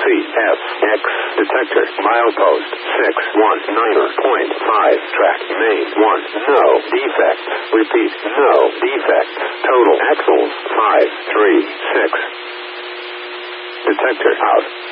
CFX detector. Milepost 619.5. Track main 1. No defects. Repeat, no defects. Total axles 536. Detector out.